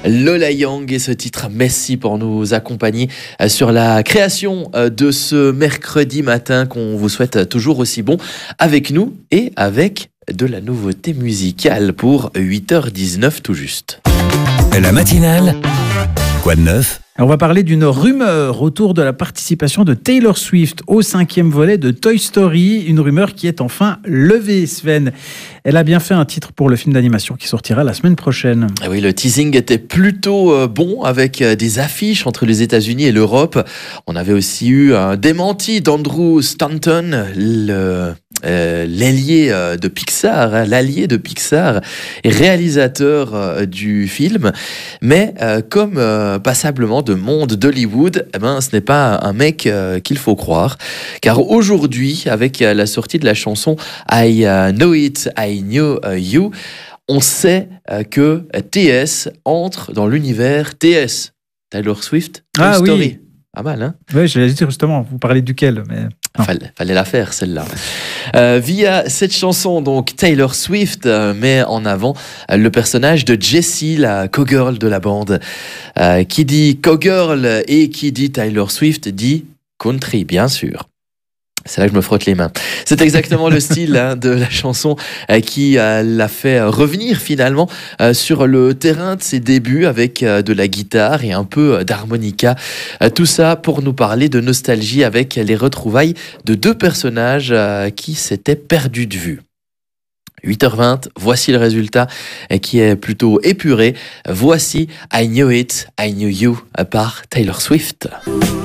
Lola Young et ce titre Messi pour nous accompagner sur la création de ce mercredi matin qu'on vous souhaite toujours aussi bon avec nous et avec de la nouveauté musicale pour 8h19 tout juste. La matinale, quoi de neuf ? On va parler d'une rumeur autour de la participation de Taylor Swift au 5e volet de Toy Story. Une rumeur qui est enfin levée, Sven. Elle a bien fait un titre pour le film d'animation qui sortira la semaine prochaine. Et oui, le teasing était plutôt bon avec des affiches entre les États-Unis et l'Europe. On avait aussi eu un démenti d'Andrew Stanton, l'ailier de Pixar, l'allié de Pixar et réalisateur du film. Mais comme passablement de monde d'Hollywood, ce n'est pas un mec qu'il faut croire. Car aujourd'hui, avec la sortie de la chanson I Know It, I Know You, on sait que TS entre dans l'univers TS, Taylor Swift, Toy Story. Oui. Pas mal, hein? Oui, je l'ai dit justement, vous parlez duquel, mais... Fallait la faire, celle-là. Via cette chanson, donc, Taylor Swift met en avant le personnage de Jessie, la cowgirl de la bande. Qui dit cowgirl et qui dit Taylor Swift dit country, bien sûr. C'est là que je me frotte les mains. C'est exactement le style de la chanson qui l'a fait revenir finalement sur le terrain de ses débuts avec de la guitare et un peu d'harmonica. Tout ça pour nous parler de nostalgie avec les retrouvailles de deux personnages qui s'étaient perdus de vue. 8h20, voici le résultat qui est plutôt épuré. Voici I Know It, I Know You par Taylor Swift.